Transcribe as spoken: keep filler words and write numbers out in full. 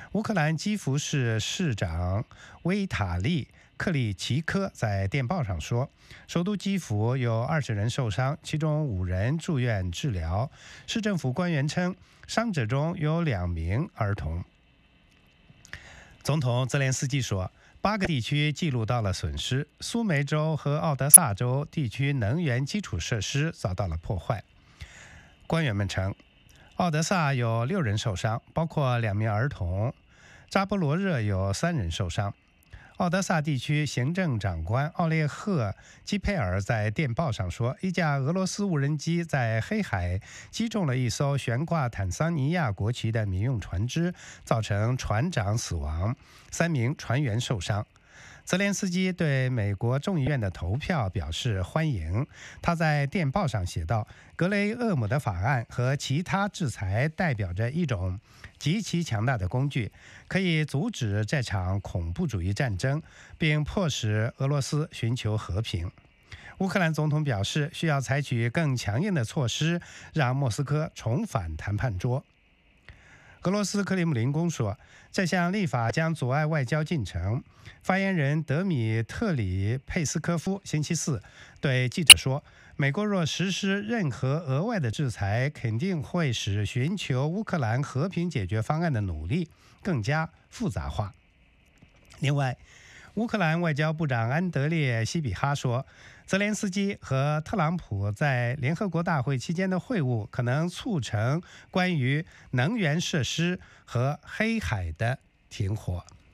乌克兰基辅市市长维塔利·克里奇科在电报上说，首都基辅有二十人受伤，其中五人住院治疗。市政府官员称，伤者中有两名儿童。总统泽连斯基说，八个地区记录到了损失，苏梅州和奥德萨州地区能源基础设施遭到了破坏。官员们称，奥德萨有六人受伤，包括两名儿童；扎波罗热有三人受伤。奥德萨地区行政长官奥列赫·基佩尔在电报上说，一架俄罗斯无人机在黑海击中了一艘悬挂坦桑尼亚国旗的民用船只，造成船长死亡，三名船员受伤。泽连斯基对美国众议院的投票表示欢迎。他在电报上写道，格雷厄姆的法案和其他制裁代表着一种极其强大的工具，可以阻止这场恐怖主义战争，并迫使俄罗斯寻求和平。乌克兰总统表示，需要采取更强硬的措施，让莫斯科重返谈判桌。俄罗斯克里姆林宫说，这项立法将阻碍外交进程。发言人德米特里佩斯科夫星期四对记者说，美国若实施任何额外的制裁，肯定会使寻求乌克兰和平解决方案的努力更加复杂化。另外，乌克兰外交部长安德烈·西比哈说，泽连斯基和特朗普在联合国大会期间的会晤可能促成关于能源设施和黑海的停火。